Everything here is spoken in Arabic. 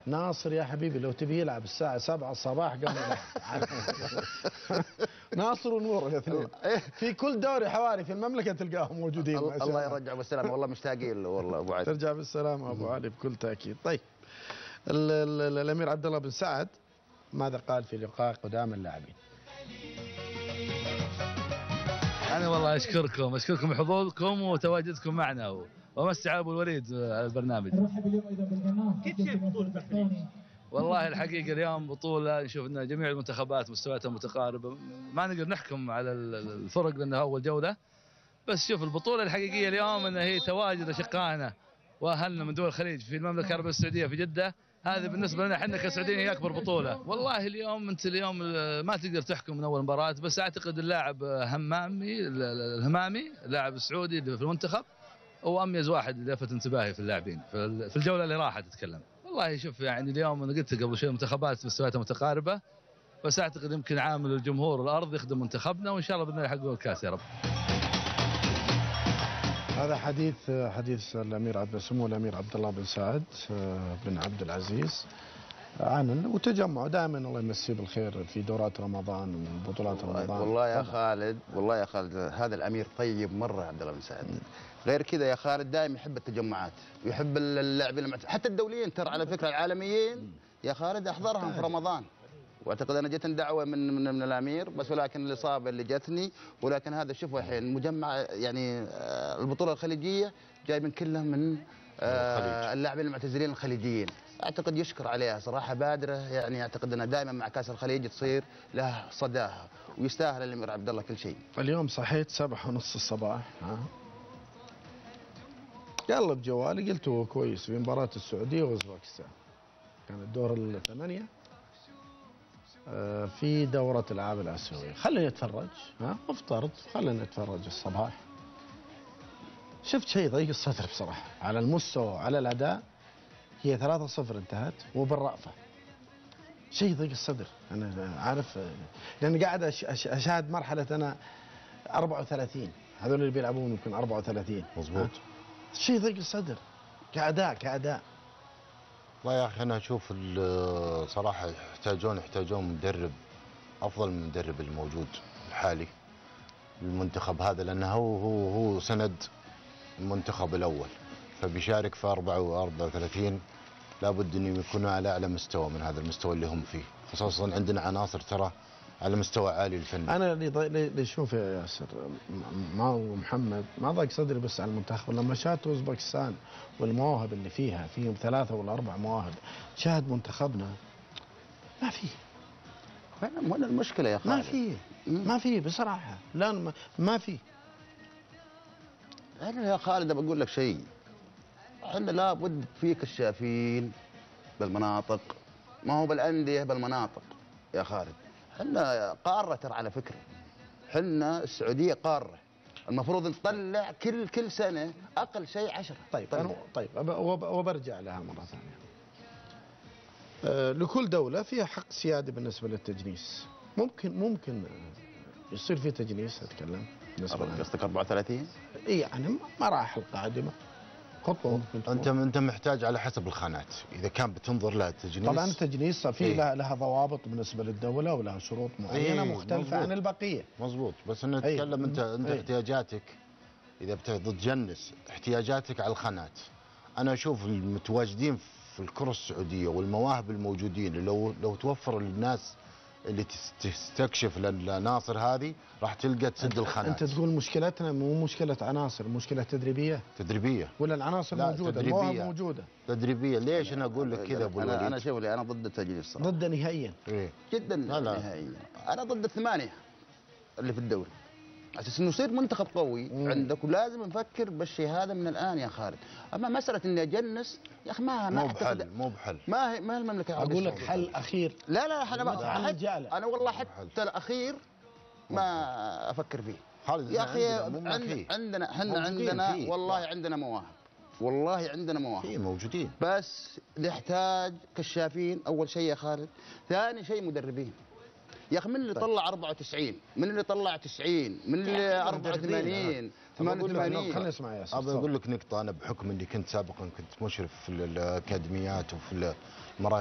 ناصر يا حبيبي لو تبي يلعب الساعة 7 الصباح قام يلعب. ناصر ونور الاثنين في كل دوري حواري في المملكة تلقاهم موجودين. الله يرجع بالسلامة، والله مشتاقين له والله ابو علي. ترجع بالسلامة ابو علي بكل تأكيد. طيب الامير عبد الله بن سعد ماذا قال في لقاء قدام اللاعبين؟ أنا والله أشكركم حضوركم وتواجدكم معنا، ومسي على أبو الوليد على البرنامج. كيف شايف بطولة بحرين؟ والله الحقيقة اليوم بطولة نشوف أن جميع المنتخبات مستوياتها متقاربة، ما نقدر نحكم على الفرق لأنها أول جولة، بس شوف البطولة الحقيقية اليوم أن هي تواجد أشقائنا وأهلنا من دول الخليج في المملكة العربية السعودية في جدة. هذه بالنسبة لنا احنا كسعوديين هي أكبر بطولة. والله اليوم ما تقدر تحكم من أول مباراة، بس أعتقد اللاعب الهمامي اللاعب السعودي اللي في المنتخب هو أميز واحد اللي لفت انتباهي في اللاعبين في الجولة اللي راحت تتكلم. والله شوف يعني اليوم أنا قلت قبل شوي المنتخبات مستوياتها متقاربة، بس أعتقد يمكن عامل الجمهور الأرض يخدم منتخبنا، وإن شاء الله بإذن الله يحققون الكاس يا رب. هذا حديث الامير سمو الامير عبد الله بن سعد بن عبد العزيز عن وتجمع دائما الله يمسيه بالخير في دورات رمضان وبطولات رمضان. والله يا خالد هذا الامير طيب مره عبد الله بن سعد. غير كذا يا خالد دائما يحب التجمعات ويحب اللاعبين حتى الدوليين، ترى على فكره العالميين يا خالد احضرهم في رمضان. واعتقد انا جتني دعوه من الامير، بس ولكن الاصابه اللي جتني، ولكن هذا شوفوا الحين مجمع يعني البطوله الخليجيه جايبين كلهم من اللاعبين المعتزلين الخليجيين. اعتقد يشكر عليها صراحه بادره، يعني اعتقد انها دائما مع كاس الخليج تصير لها صداها، ويستاهل الامير عبد الله كل شيء. اليوم صحيت 7:30 الصباح قلب جوالي قلت هو كويس في مباراه السعوديه واوزباكستان، كان الدور الثمانيه في دورة الألعاب الآسيوية. خليني أتفرج افطرت خليني أتفرج الصباح، شفت شيء ضيق الصدر بصراحة على المستوى على الأداء. هي 3-0 انتهت وبالرأفة، شيء ضيق الصدر. أنا عارف لأن قاعد أشاهد مرحلة أنا 34 هذول اللي بيلعبون يمكن 34 مظبوط. شيء ضيق الصدر كأداء. والله يا اخي انا اشوف صراحه يحتاجون مدرب افضل من المدرب الموجود الحالي للمنتخب هذا، لانه هو سند المنتخب الاول، فبيشارك في 34 لابد ان يكونوا على اعلى مستوى من هذا المستوى اللي هم فيه، خصوصا عندنا عناصر ترى على مستوى عالي الفني. انا اللي شوف يا ياسر ما هو محمد ما ضاق صدري بس على المنتخب، لما شاهدت اوزبكستان والمواهب اللي فيهم 3 ولا 4 مواهب، شاهد منتخبنا ما فيه. وين المشكله يا خالد؟ ما فيه بصراحه، لا ما فيه. انا يا خالد بقول لك شيء، احنا لابد في كشافين بالمناطق، ما هو بالانديه بالمناطق يا خالد. احنا قاره ترى على فكره، احنا السعوديه قاره، المفروض نطلع كل سنه اقل شيء 10. طيب وبرجع لها مره ثانيه. لكل دوله فيها حق سيادي بالنسبه للتجنيس، ممكن يصير في تجنيس. اتكلم بالنسبه قصدك 34 يعني مراحل قادمه خطوه. انت محتاج على حسب الخانات، اذا كان بتنظر لها التجنيس. طبعا التجنيس في لها ضوابط بالنسبه للدوله ولها شروط معينه مختلفه مزبوط. عن البقيه. مظبوط، بس انا اتكلم انت احتياجاتك اذا بتتجنس احتياجاتك على الخانات. انا اشوف المتواجدين في الكره السعوديه والمواهب الموجودين، لو توفر للناس اللي تستكشف العناصر هذه راح تلقى تسد الخانات. انت تقول مشكلتنا مو مشكله عناصر، مشكله تدريبيه ولا العناصر موجوده المواهب موجوده تدريبيه. ليش انا اقول لك كذا ابو الوليد؟ انا شوف لي انا ضد التجنيس صراحه، ضد نهائيا. جدا نهائيا. انا ضد ال8 اللي في الدوري، اساس انه يصير منتخب قوي عندك، ولازم نفكر بالشيء هذا من الان يا خالد. اما مساله اني اجنس يا اخي ما مو بحل ما المملكه العربيه. اقول لك حل اخير. لا انا والله حتى الاخير ما افكر فيه خالد يا اخي. عندنا والله عندنا مواهب في موجودين، بس نحتاج كشافين اول شيء يا خالد، ثاني شيء مدربين. يا اخي من اللي طلع 94 من اللي طلع 90 من اللي 84 88. خلينا نسمع ياسر. ابى اقول لك نقطه، انا بحكم اني كنت سابقا كنت مشرف في الاكاديميات وفي المراكز